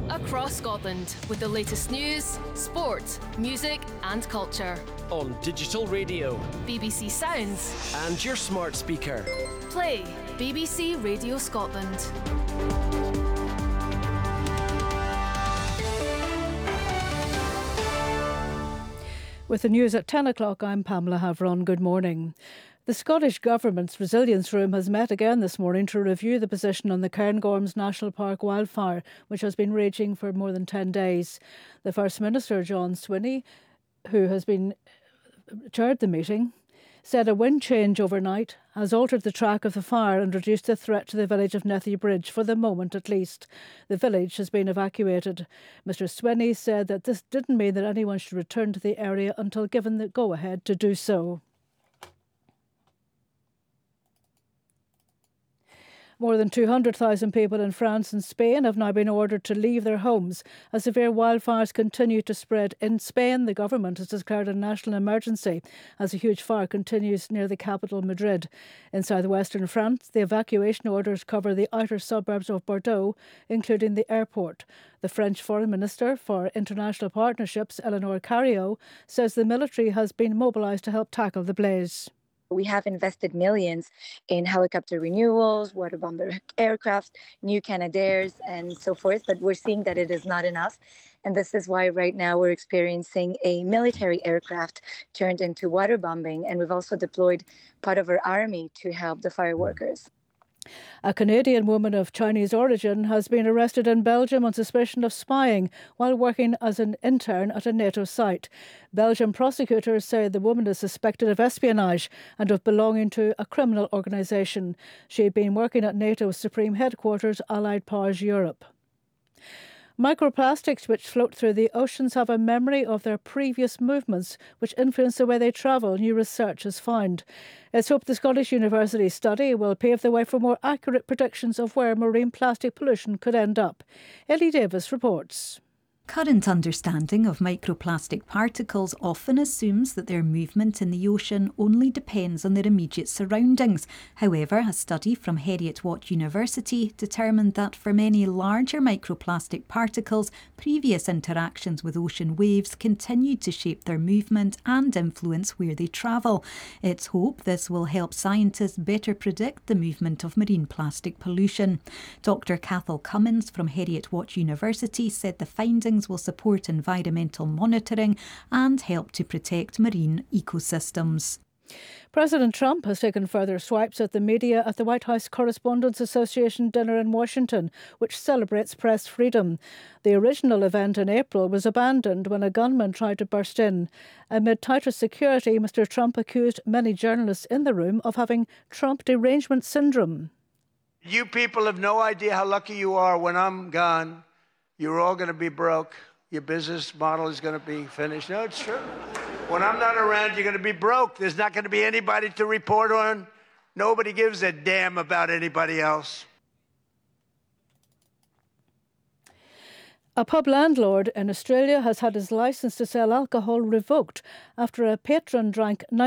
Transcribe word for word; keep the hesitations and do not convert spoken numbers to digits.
across Scotland with the latest news, sport, music and culture. On digital radio, B B C Sounds and your smart speaker. Play B B C Radio Scotland. With the news at ten o'clock, I'm Pamela Havron. Good morning. The Scottish Government's Resilience Room has met again this morning to review the position on the Cairngorms National Park wildfire, which has been raging for more than ten days. The First Minister, John Swinney, who has been chaired the meeting, said a wind change overnight has altered the track of the fire and reduced the threat to the village of Nethy Bridge, for the moment at least. The village has been evacuated. Mister Swinney said that this didn't mean that anyone should return to the area until given the go-ahead to do so. More than two hundred thousand people in France and Spain have now been ordered to leave their homes as severe wildfires continue to spread. In Spain, the government has declared a national emergency as a huge fire continues near the capital, Madrid. In southwestern France, the evacuation orders cover the outer suburbs of Bordeaux, including the airport. The French Foreign Minister for International Partnerships, Eleanor Carriot, says the military has been mobilised to help tackle the blaze. We have invested millions in helicopter renewals, water bomber aircraft, new Canadairs, and so forth, but we're seeing that it is not enough. And this is why right now we're experiencing a military aircraft turned into water bombing, and we've also deployed part of our army to help the fire workers. A Canadian woman of Chinese origin has been arrested in Belgium on suspicion of spying while working as an intern at a NATO site. Belgian prosecutors say the woman is suspected of espionage and of belonging to a criminal organisation. She had been working at NATO's supreme headquarters, Allied Powers Europe. Microplastics which float through the oceans have a memory of their previous movements, which influence the way they travel, new research has found. It's hoped the Scottish University study will pave the way for more accurate predictions of where marine plastic pollution could end up. Ellie Davis reports. Current understanding of microplastic particles often assumes that their movement in the ocean only depends on their immediate surroundings. However, a study from Heriot-Watt University determined that for many larger microplastic particles, previous interactions with ocean waves continued to shape their movement and influence where they travel. It's hoped this will help scientists better predict the movement of marine plastic pollution. Doctor Cathal Cummins from Heriot-Watt University said the findings will support environmental monitoring and help to protect marine ecosystems. President Trump has taken further swipes at the media at the White House Correspondents Association dinner in Washington, which celebrates press freedom. The original event in April was abandoned when a gunman tried to burst in. Amid tighter security, Mister Trump accused many journalists in the room of having Trump derangement syndrome. You people have no idea how lucky you are. When I'm gone, you're all going to be broke. Your business model is going to be finished. No, it's true. When I'm not around, you're going to be broke. There's not going to be anybody to report on. Nobody gives a damn about anybody else. A pub landlord in Australia has had his licence to sell alcohol revoked after a patron drank